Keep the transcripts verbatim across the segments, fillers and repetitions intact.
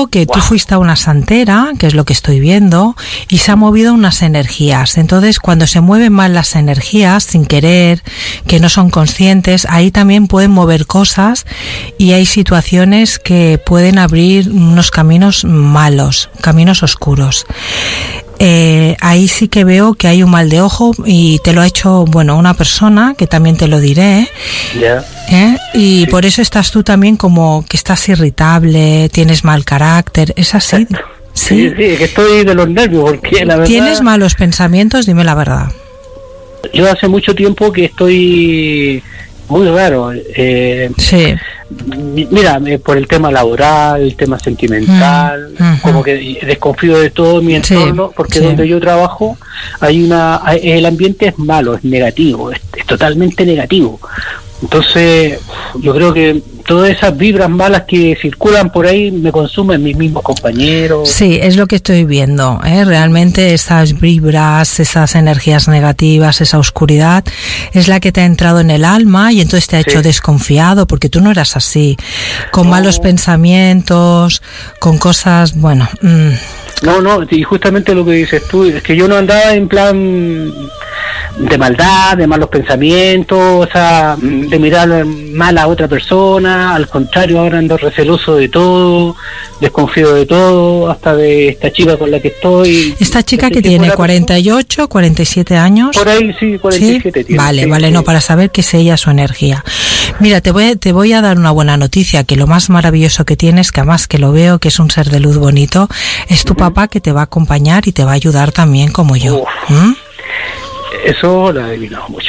veo que wow. tú fuiste a una santera, que es lo que estoy viendo, y se han movido unas energías. Entonces, cuando se mueven mal las energías, sin querer, que no son conscientes, ahí también pueden mover cosas y hay situaciones que pueden abrir unos caminos malos, caminos oscuros. Eh, ahí sí que veo que hay un mal de ojo y te lo ha hecho, bueno, una persona, que también te lo diré. Ya. ¿Eh? Y sí. por eso estás tú también como que estás irritable, tienes mal carácter, ¿es así? Sí, sí, sí, que estoy de los nervios, porque la verdad... ¿Tienes malos pensamientos? Dime la verdad. Yo hace mucho tiempo que estoy muy raro. Eh, sí. Mira, por el tema laboral, el tema sentimental, mm, uh-huh. como que desconfío de todo mi entorno, sí, porque sí. donde yo trabajo hay una, el ambiente es malo, es negativo, es, es totalmente negativo. Entonces, yo creo que todas esas vibras malas que circulan por ahí me consumen mis mismos compañeros. Sí, es lo que estoy viendo, ¿eh? Realmente esas vibras, esas energías negativas, esa oscuridad, es la que te ha entrado en el alma y entonces te ha sí. hecho desconfiado, porque tú no eras así, con no. malos pensamientos, con cosas, bueno... Mmm. No, no, y justamente lo que dices tú, es que yo no andaba en plan de maldad, de malos pensamientos, o sea, de mirar mal a otra persona, al contrario, ahora ando receloso de todo, desconfío de todo, hasta de esta chica con la que estoy. ¿Esta chica que tiene cuarenta y ocho, cuarenta y siete años? Por ahí sí, cuarenta y siete ¿Sí? tiene. Vale, sí, vale, sí. no, para saber que es ella su energía. Mira, te voy, te voy a dar una buena noticia, que lo más maravilloso que tienes, que además que lo veo, que es un ser de luz bonito, es tu uh-huh. papá, que te va a acompañar y te va a ayudar también como yo. ¿Mm? Eso lo he adivinado mucho.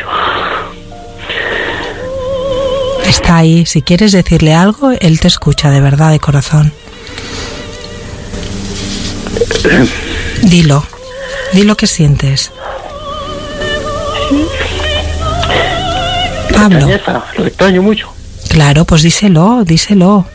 Está ahí, si quieres decirle algo, él te escucha de verdad, de corazón. Dilo, dilo que sientes. Pablo. Lo extraño mucho. Claro, pues díselo, díselo.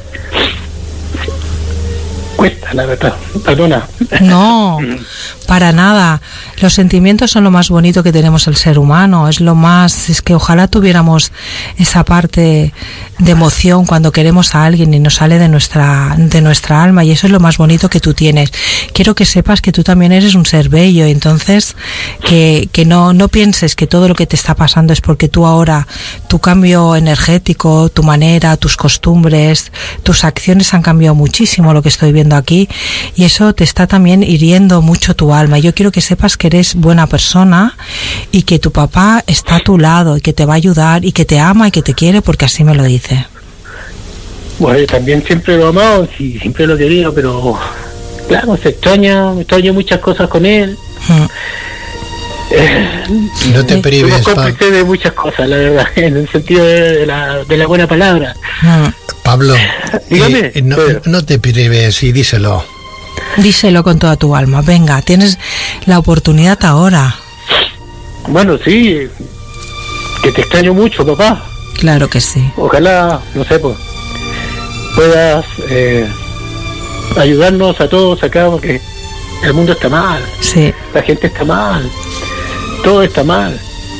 Cuesta, la verdad, perdona. No, para nada. Los sentimientos son lo más bonito que tenemos el ser humano, es lo más, es que ojalá tuviéramos esa parte de emoción cuando queremos a alguien y nos sale de nuestra de nuestra alma, y eso es lo más bonito que tú tienes. Quiero que sepas que tú también eres un ser bello, entonces que, que no, no pienses que todo lo que te está pasando es porque tú ahora, tu cambio energético, tu manera, tus costumbres, tus acciones han cambiado muchísimo, lo que estoy viendo aquí, y eso te está también hiriendo mucho tu alma. Yo quiero que sepas que eres buena persona y que tu papá está a tu lado y que te va a ayudar y que te ama y que te quiere, porque así me lo dice. Bueno, también siempre lo he amado y siempre lo he querido, pero claro, se extraña, me extraño muchas cosas con él. Mm. Eh, no te prives, Pablo. de muchas cosas, la verdad, en el sentido de la, de la buena palabra. Mm. Pablo, dígame, eh, no, no te prives y díselo. Díselo con toda tu alma. Venga, tienes la oportunidad ahora. Bueno, sí, que te extraño mucho, papá. Claro que sí. Ojalá, no sé, pues, puedas eh, ayudarnos a todos acá, porque el mundo está mal. Sí. La gente está mal. Todo está mal.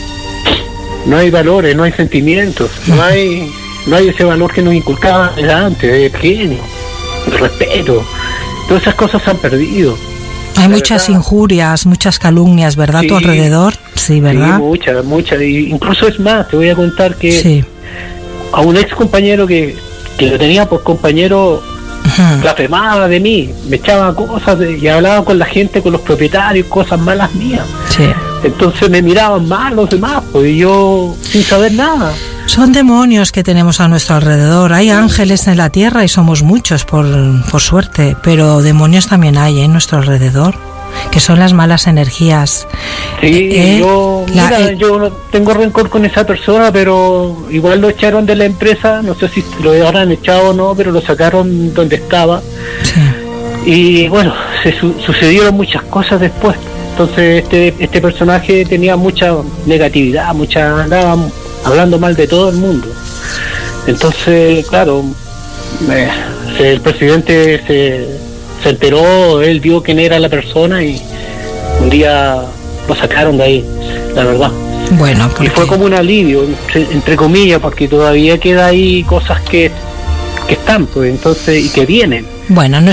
No hay valores, no hay sentimientos, no hay, no hay ese valor que nos inculcaban antes, de pequeño, el respeto. Todas esas cosas se han perdido. Hay muchas verdad. injurias, muchas calumnias, ¿verdad? Sí, a tu alrededor, sí, ¿verdad? Sí, muchas, muchas. Incluso es más, te voy a contar que sí. a un ex compañero que, que lo tenía por compañero, uh-huh. blasfemaba de mí, me echaba cosas de, y hablaba con la gente, con los propietarios, cosas malas mías. Sí. Entonces me miraban mal los demás, pues, y yo sin saber nada. Son demonios que tenemos a nuestro alrededor. Hay ángeles en la tierra y somos muchos, por, por suerte, pero demonios también hay en nuestro alrededor, que son las malas energías. Sí, eh, yo, la, mira, eh, yo no tengo rencor con esa persona, pero igual lo echaron de la empresa, no sé si lo habrán echado o no, pero lo sacaron donde estaba. Sí. Y bueno, se su- sucedieron muchas cosas después. Entonces este este personaje tenía mucha negatividad, mucha andaba hablando mal de todo el mundo. Entonces, claro, eh, el presidente se, se enteró, él vio quién era la persona y un día lo sacaron de ahí, la verdad. Bueno, y fue como un alivio, entre, entre comillas, porque todavía queda ahí cosas que, que están, pues, entonces, y que vienen. Bueno, no,